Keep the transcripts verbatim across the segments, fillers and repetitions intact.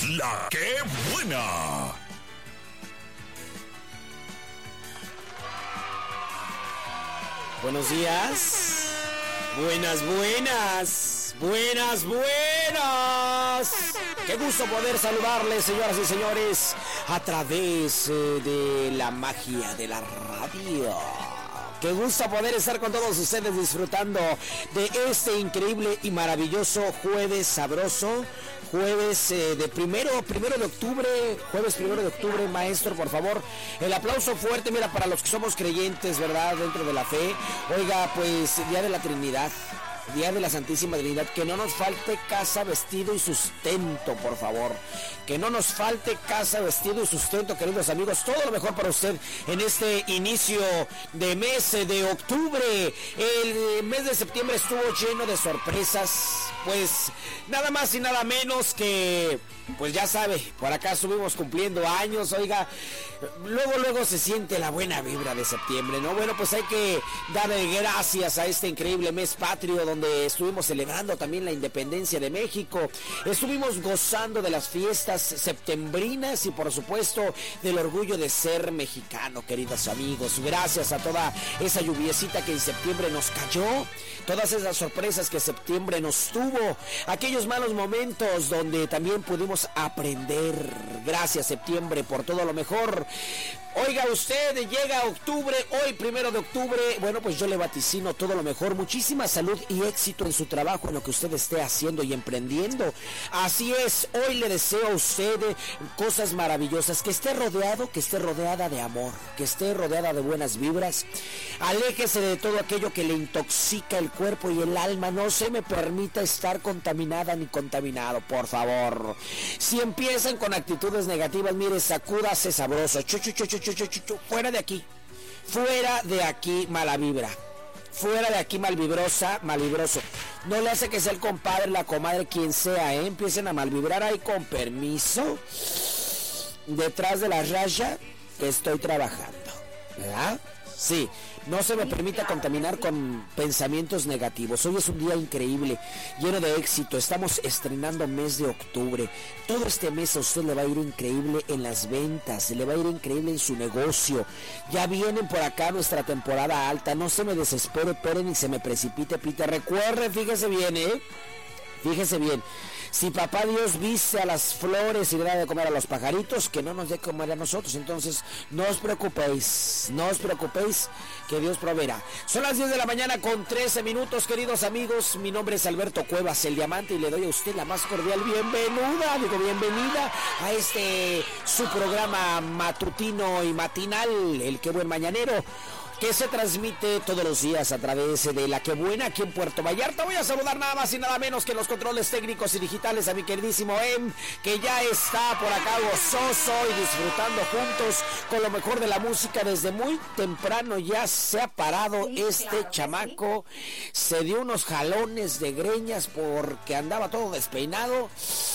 La que buena. Buenos días. Buenas, buenas. Buenas, buenas. Qué gusto poder saludarles, señoras y señores, a través eh, de la magia de la radio. Qué gusto poder estar con todos ustedes disfrutando de este increíble y maravilloso jueves sabroso. Jueves eh, de primero, primero de octubre, jueves primero de octubre, maestro, por favor, el aplauso fuerte, mira, para los que somos creyentes, ¿verdad?, dentro de la fe. Oiga, pues, Día de la Trinidad, Día de la Santísima Trinidad, que no nos falte casa, vestido y sustento, por favor. Que no nos falte casa, vestido y sustento, queridos amigos. Todo lo mejor para usted en este inicio de mes de octubre. El mes de septiembre estuvo lleno de sorpresas. Pues nada más y nada menos que, pues ya sabe, por acá estuvimos cumpliendo años, oiga. Luego, luego se siente la buena vibra de septiembre, ¿no? Bueno, pues hay que darle gracias a este increíble mes patrio donde estuvimos celebrando también la independencia de México. Estuvimos gozando de las fiestas septembrinas y por supuesto del orgullo de ser mexicano, queridos amigos. Gracias a toda esa lluviecita que en septiembre nos cayó, todas esas sorpresas que septiembre nos tuvo, aquellos malos momentos donde también pudimos aprender. Gracias, septiembre, por todo lo mejor. Oiga, usted, llega octubre, hoy primero de octubre, bueno, pues yo le vaticino todo lo mejor, muchísima salud y éxito en su trabajo, en lo que usted esté haciendo y emprendiendo. Así es, hoy le deseo a usted cosas maravillosas, que esté rodeado, que esté rodeada de amor, que esté rodeada de buenas vibras. Aléjese de todo aquello que le intoxica el cuerpo y el alma, no se me permita estar contaminada ni contaminado, por favor. Si empiezan con actitudes negativas, mire, sacúdase sabroso, chu, chu, chu, chu, chu, chu, chu, fuera de aquí, fuera de aquí, mala vibra, fuera de aquí, malvibrosa, malvibroso. No le hace que sea el compadre, la comadre, quien sea, ¿eh? Empiecen a malvibrar ahí con permiso, detrás de la raya que estoy trabajando, ¿verdad? Sí, no se me permita contaminar con pensamientos negativos. Hoy es un día increíble, lleno de éxito. Estamos estrenando mes de octubre. Todo este mes a usted le va a ir increíble en las ventas, le va a ir increíble en su negocio. Ya vienen por acá nuestra temporada alta. No se me desespere, pero ni se me precipite, Pite. Recuerde, fíjese bien, ¿eh? Fíjese bien. Si papá Dios viste a las flores y le da de comer a los pajaritos, que no nos dé comer a nosotros. Entonces, no os preocupéis, no os preocupéis, que Dios proveerá. Son las diez de la mañana con trece minutos, queridos amigos. Mi nombre es Alberto Cuevas, el Diamante, y le doy a usted la más cordial bienvenida, digo bienvenida a este su programa matutino y matinal, el Qué Buen Mañanero, que se transmite todos los días a través de La Que Buena aquí en Puerto Vallarta. Voy a saludar nada más y nada menos que los controles técnicos y digitales a mi queridísimo Em, que ya está por acá gozoso y disfrutando juntos con lo mejor de la música. Desde muy temprano ya se ha parado este chamaco, se dio unos jalones de greñas porque andaba todo despeinado.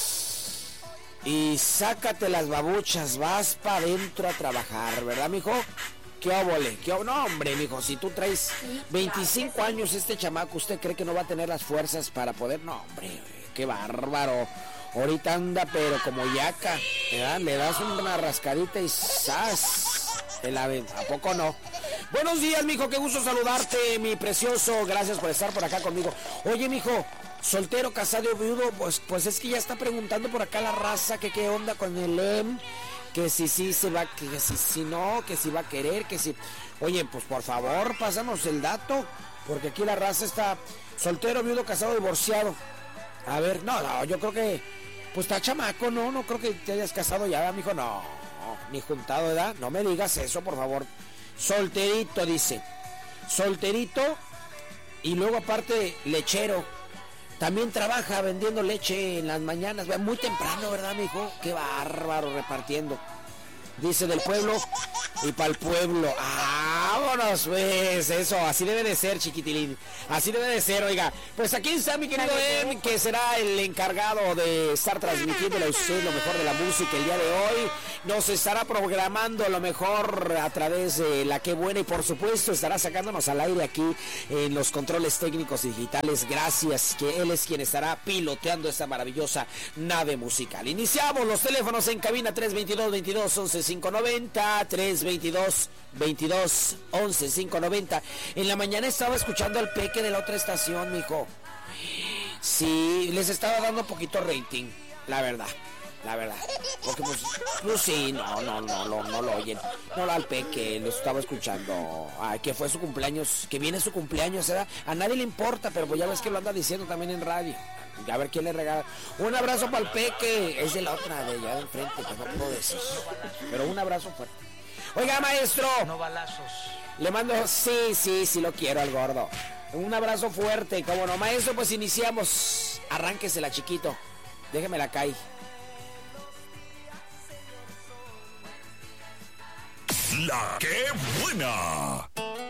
Y sácate las babuchas, vas para adentro a trabajar, ¿verdad, mijo? ¿Qué óvole? ¿Qué óvole? No, hombre, mijo, si tú traes veinticinco años, este chamaco, ¿usted cree que no va a tener las fuerzas para poder? No, hombre, qué bárbaro. Ahorita anda, pero como yaca, ¿verdad? Le das una rascadita y ¡zas! En la venta. ¿A poco no? Buenos días, mijo, qué gusto saludarte, mi precioso. Gracias por estar por acá conmigo. Oye, mijo, soltero, casado, viudo, pues, pues es que ya está preguntando por acá la raza que qué onda con el Em. Que si sí se va, que si, si no, que si va a querer, que si... Oye, pues por favor, pásanos el dato, porque aquí la raza está soltero, viudo, casado, divorciado. A ver, no, no, yo creo que... Pues está chamaco, ¿no? No creo que te hayas casado ya, mijo, no. Ni juntado, ¿verdad? No me digas eso, por favor. Solterito, dice. Solterito, y luego aparte, lechero. También trabaja vendiendo leche en las mañanas, muy temprano, ¿verdad, mijo? Qué bárbaro, repartiendo. Dice del pueblo y para el pueblo. ¡Ah, Vámonos, pues eso, así debe de ser, chiquitilín. Así debe de ser, oiga. Pues aquí está mi querido Em, que será el encargado de estar transmitiéndole a usted lo mejor de la música el día de hoy. Nos estará programando lo mejor a través de La Qué Buena y por supuesto estará sacándonos al aire aquí en los controles técnicos digitales. Gracias, que él es quien estará piloteando esta maravillosa nave musical. Iniciamos los teléfonos en cabina tres veintidós, veintidós, once, quinientos noventa, tres veintidós, veintidós, once, quinientos noventa. En la mañana estaba escuchando al Peque de la otra estación, mijo. Sí, les estaba dando poquito rating, la verdad. La verdad, porque pues, pues sí, no, no, no, no, no lo oyen. No, al Peque, lo estaba escuchando. Ay, que fue su cumpleaños, que viene su cumpleaños, ¿verdad? A nadie le importa, pero pues ya ves que lo anda diciendo también en radio. A ver quién le regala. Un abrazo para el Peque, es de la otra, de allá de enfrente, que no puedo decir. Pero un abrazo fuerte. Oiga, maestro. No balazos. Le mando, sí, sí, sí lo quiero al gordo. Un abrazo fuerte, como no, maestro, pues iniciamos. Arránquesela, chiquito. Déjemela caer. La Qué Buena.